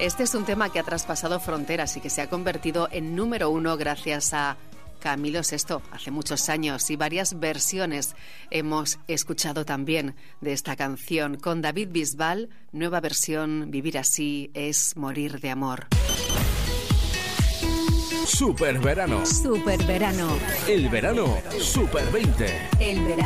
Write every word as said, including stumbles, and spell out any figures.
Este es un tema que ha traspasado fronteras y que se ha convertido en número uno gracias a Camilo Sesto hace muchos años, y varias versiones hemos escuchado también de esta canción. Con David Bisbal, nueva versión, Vivir así es morir de amor. Super verano. Super verano. El verano Super veinte. El verano.